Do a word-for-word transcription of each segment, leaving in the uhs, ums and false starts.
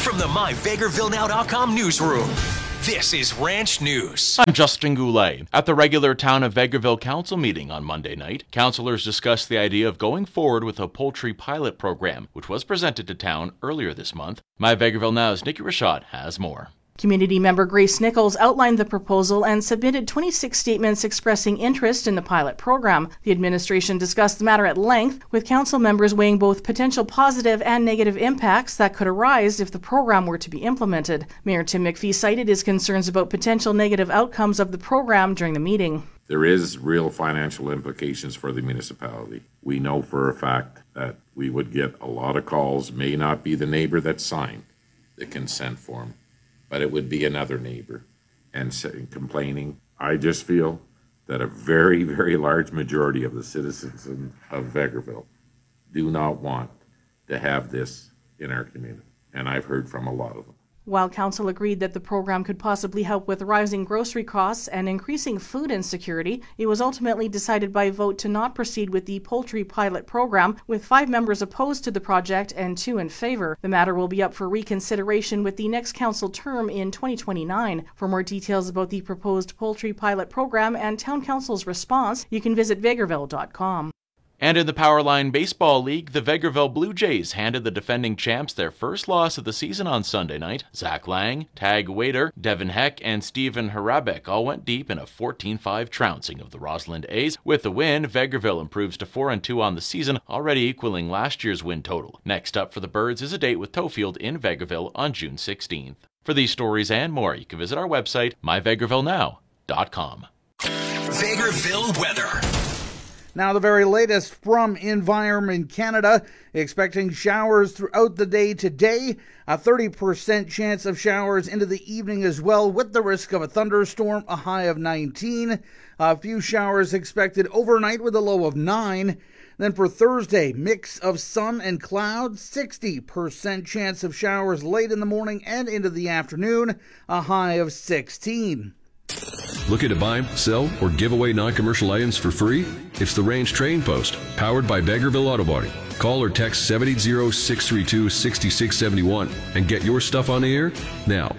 From the my vegreville now dot com newsroom, this is Ranch News. I'm Justin Goulet. At the regular Town of Vegreville Council meeting on Monday night, councillors discussed the idea of going forward with a poultry pilot program, which was presented to town earlier this month. My Vegreville Now's Nikki Rashad has more. Community member Grace Nichols outlined the proposal and submitted twenty-six statements expressing interest in the pilot program. The administration discussed the matter at length, with council members weighing both potential positive and negative impacts that could arise if the program were to be implemented. Mayor Tim McPhee cited his concerns about potential negative outcomes of the program during the meeting. There is real financial implications for the municipality. We know for a fact that we would get a lot of calls, may not be the neighbor that signed the consent form, but it would be another neighbor and complaining. I just feel that a very, very large majority of the citizens of Vegreville do not want to have this in our community, and I've heard from a lot of them. While council agreed that the program could possibly help with rising grocery costs and increasing food insecurity, it was ultimately decided by vote to not proceed with the poultry pilot program, with five members opposed to the project and two in favor. The matter will be up for reconsideration with the next council term in twenty twenty-nine. For more details about the proposed poultry pilot program and town council's response, you can visit vegreville dot com. And in the Powerline Baseball League, the Vegreville Blue Jays handed the defending champs their first loss of the season on Sunday night. Zach Lang, Tag Waiter, Devin Heck, and Stephen Harabek all went deep in a fourteen five trouncing of the Rossland A's. With the win, Vegreville improves to four and two on the season, already equaling last year's win total. Next up for the Birds is a date with Tofield in Vegreville on June sixteenth. For these stories and more, you can visit our website, my vegreville now dot com. Vegreville weather. Now the very latest from Environment Canada, expecting showers throughout the day today, a thirty percent chance of showers into the evening as well, with the risk of a thunderstorm, a high of nineteen. A few showers expected overnight with a low of nine. Then for Thursday, mix of sun and clouds, sixty percent chance of showers late in the morning and into the afternoon, a high of sixteen. Looking to buy, sell, or give away non-commercial items for free? It's the Range Trading Post, powered by Vegreville Auto Body. Call or text seven eight zero, six three two, six six seven one and get your stuff on the air now.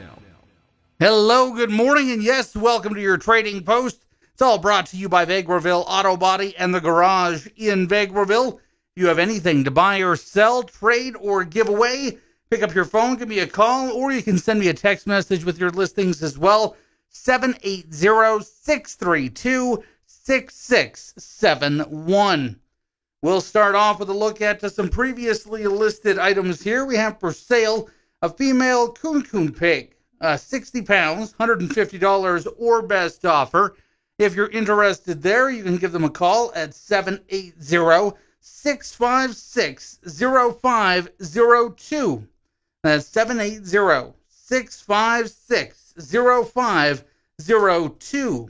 Hello, good morning, and yes, welcome to your Trading Post. It's all brought to you by Vegreville Auto Body and the Garage in Vegreville. If you have anything to buy or sell, trade, or give away, pick up your phone, give me a call, or you can send me a text message with your listings as well. seven eight zero, six three two, six six seven one. We'll start off with a look at some previously listed items here. We have for sale a female coon coon pig, uh, sixty pounds, one hundred fifty dollars or best offer. If you're interested there, you can give them a call at seven eight zero, six five six, zero five zero two. That's seven eight zero, six five six, zero five zero two.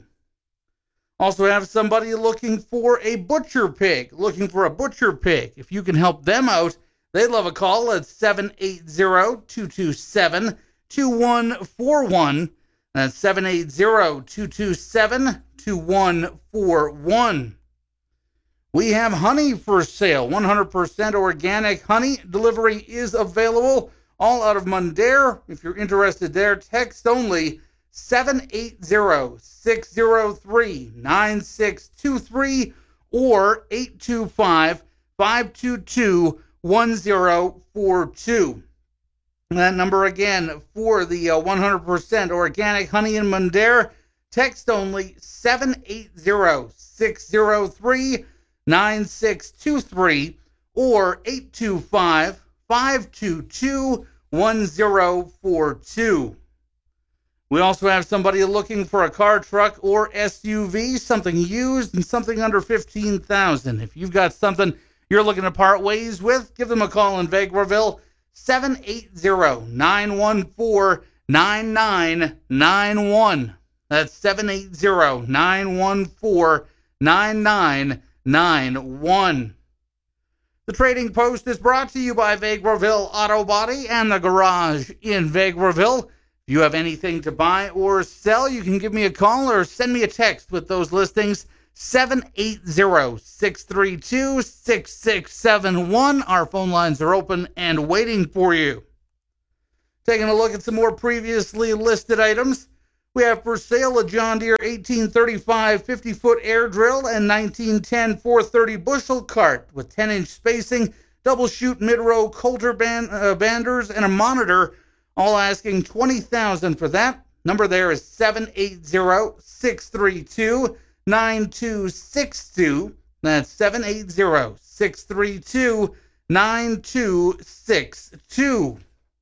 Also have somebody looking for a butcher pig, looking for a butcher pig. If you can help them out, they'd love a call at seven eight zero, two two seven, two one four one. That's seven eight zero, two two seven, two one four one. We have honey for sale, one hundred percent organic honey. Delivery is available all out of Mundare. If you're interested there, text only seven eight zero, six zero three, nine six two three or eight two five, five two two, one zero four two. That number again for the uh, one hundred percent organic honey in Mundare, text only seven eight zero, six zero three, nine six two three or eight two five, five two two, one zero four two. We also have somebody looking for a car, truck, or S U V, something used and something under fifteen thousand dollars. If you've got something you're looking to part ways with, give them a call in Vegreville, seven eight zero, nine one four, nine nine nine one. That's seven eight zero, nine one four, nine nine nine one. The Trading Post is brought to you by Vegreville Auto Body and the Garage in Vegreville. If you have anything to buy or sell, you can give me a call or send me a text with those listings, seven eight zero, six three two, six six seven one. Our phone lines are open and waiting for you. Taking a look at some more previously listed items. We have for sale a John Deere eighteen thirty-five fifty-foot air drill and nineteen ten four thirty bushel cart with ten inch spacing, double chute mid-row Coulter band, uh, banders, and a monitor, all asking twenty thousand dollars for that. Number there is seven eight zero, six three two, nine two six two. That's seven eight zero, six three two, nine two six two.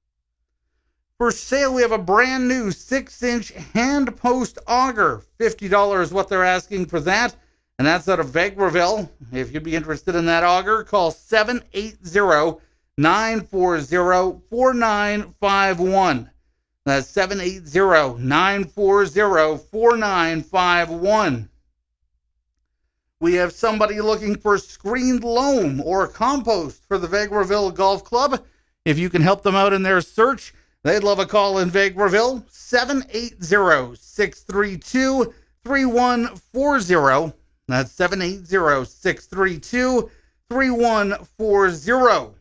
For sale, we have a brand new six inch hand post auger. fifty dollars what they're asking for that, and that's out of Vegreville. If you'd be interested in that auger, call seven eight zero, nine four zero, four nine five one. That's seven eight zero, nine four zero, four nine five one. We have somebody looking for screened loam or compost for the Vegreville Golf Club. If you can help them out in their search, they'd love a call in Vegreville, seven eight zero, six three two, three one four zero. That's seven eight zero, six three two, three one four zero.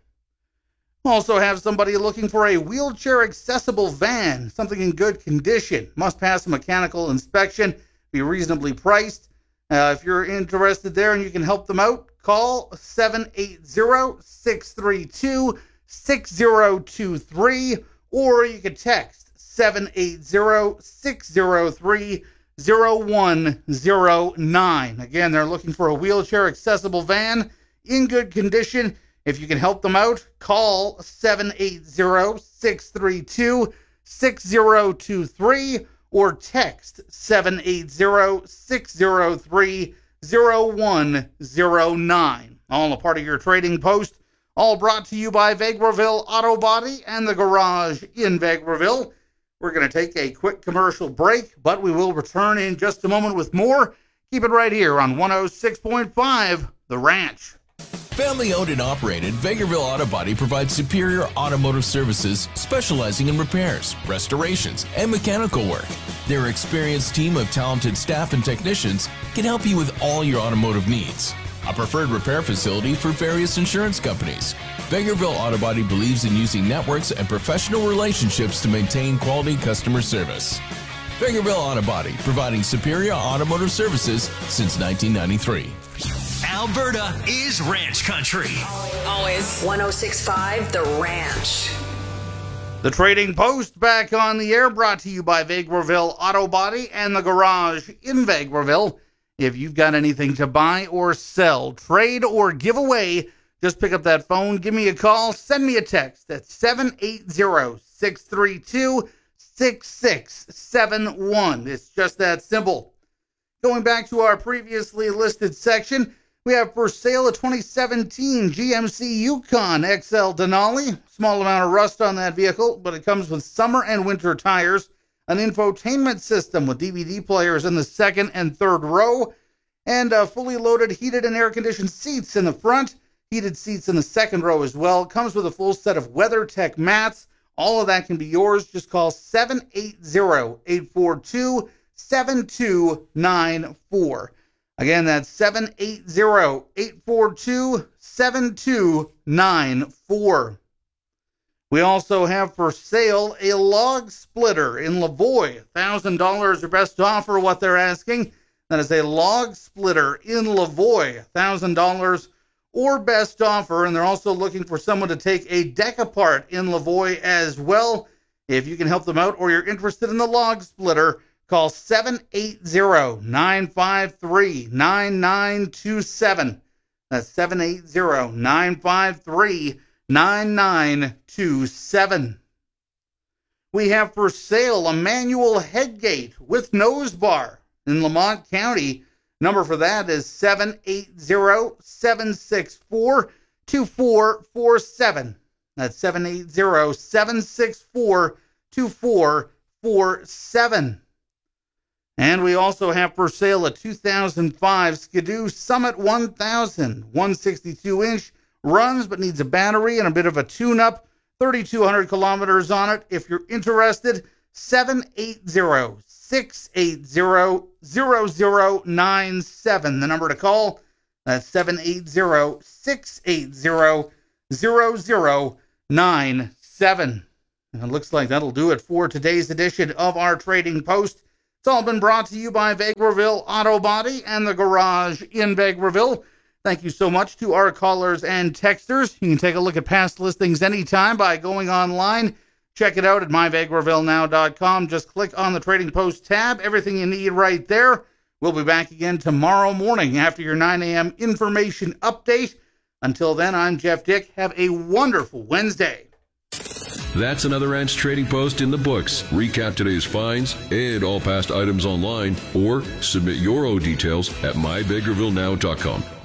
Also have somebody looking for a wheelchair-accessible van, something in good condition. Must pass a mechanical inspection, be reasonably priced. Uh, if you're interested there and you can help them out, call seven eight zero, six three two, six zero two three. Or you can text seven eight zero, six zero three, zero one zero nine. Again, they're looking for a wheelchair-accessible van in good condition. If you can help them out, call seven eight zero, six three two, six zero two three or text seven eight zero, six zero three, zero one zero nine. All a part of your trading post. All brought to you by Vegreville Auto Body and the Garage in Vegreville. We're going to take a quick commercial break, but we will return in just a moment with more. Keep it right here on one oh six point five, The Ranch. Family owned and operated, Vegreville Auto Body provides superior automotive services specializing in repairs, restorations, and mechanical work. Their experienced team of talented staff and technicians can help you with all your automotive needs. A preferred repair facility for various insurance companies. Vegreville Auto Body believes in using networks and professional relationships to maintain quality customer service. Vegreville Auto Body, providing superior automotive services since nineteen ninety-three. Alberta is ranch country. Always. one oh six point five The Ranch. The Trading Post back on the air, brought to you by Vegreville Auto Body and the Garage in Vegreville. If you've got anything to buy or sell, trade or give away, just pick up that phone, give me a call, send me a text at seven eight zero, six three two, six six seven one. It's just that simple. Going back to our previously listed section, we have for sale a twenty seventeen G M C Yukon X L Denali. Small amount of rust on that vehicle, but it comes with summer and winter tires, an infotainment system with D V D players in the second and third row, and uh, fully loaded heated and air-conditioned seats in the front, heated seats in the second row as well. Comes with a full set of WeatherTech mats. All of that can be yours. Just call seven eight zero, eight four two, seven two nine four. Again, that's seven eight zero, eight four two, seven two nine four. We also have for sale a log splitter in Lavoie. one thousand dollars or best offer what they're asking. That is a log splitter in Lavoie. one thousand dollars or best offer. And they're also looking for someone to take a deck apart in Lavoie as well. If you can help them out or you're interested in the log splitter, call seven eight zero, nine five three, nine nine two seven. That's seven eight zero, nine five three, nine nine two seven. We have for sale a manual headgate with nose bar in Lamont County. Number for that is seven eight zero, seven six four, two four four seven. That's seven eight zero, seven six four, two four four seven. And we also have for sale a two thousand five Skidoo Summit one thousand, one sixty-two inch, runs but needs a battery and a bit of a tune-up, thirty-two hundred kilometers on it. If you're interested, seven eight zero, six eight zero, zero zero nine seven. The number to call, that's seven eight zero, six eight zero, zero zero nine seven. It looks like that'll do it for today's edition of our Trading Post. It's all been brought to you by Vegreville Auto Body and the Garage in Vegreville. Thank you so much to our callers and texters. You can take a look at past listings anytime by going online. Check it out at my vegreville now dot com. Just click on the Trading Post tab. Everything you need right there. We'll be back again tomorrow morning after your nine a.m. information update. Until then, I'm Jeff Dick. Have a wonderful Wednesday. That's another Ranch Trading Post in the books. Recap today's finds and all past items online, or submit your own details at my vegreville now dot com.